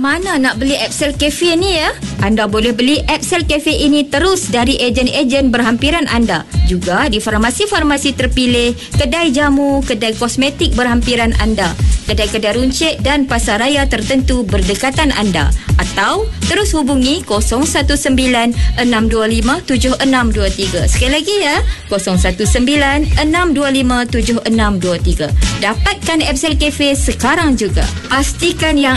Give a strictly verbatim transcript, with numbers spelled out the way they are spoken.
mana nak beli Epsel Cafe ni ya? Anda boleh beli Epsel Cafe ini terus dari ejen-ejen berhampiran anda. Juga di farmasi-farmasi terpilih, kedai jamu, kedai kosmetik berhampiran anda, kedai-kedai runcit dan pasaraya tertentu berdekatan anda. Atau terus hubungi kosong satu sembilan enam dua lima tujuh enam dua tiga. Sekali lagi ya, kosong satu sembilan enam dua lima tujuh enam dua tiga. Dapatkan Epsel Cafe sekarang juga. Pastikan yang